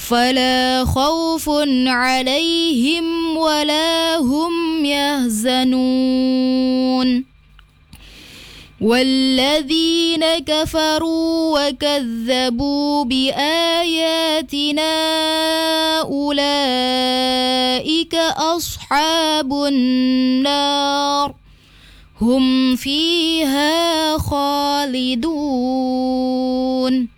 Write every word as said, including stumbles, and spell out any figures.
فلا خوف عليهم ولا هم يحزنون والذين كفروا وكذبوا بآياتنا أولئك أصحاب النار هم فيها خالدون.